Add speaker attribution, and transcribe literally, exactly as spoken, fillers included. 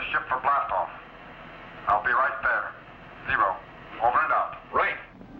Speaker 1: the ship for blastoff. I'll be right there. Zero. Over and out.